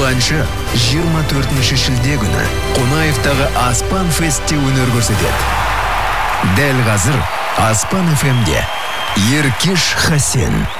әнші 24 шілде күні Қонаевтағы Аспан Фестте өнер көрсетеді. Дәл қазір Аспан FM-де Еркеш Хасен.